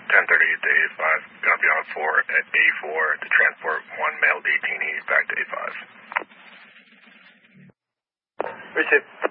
10:30 to A5. Gonna be on 4 at A4 to transport one male detainee back to A5. Receive.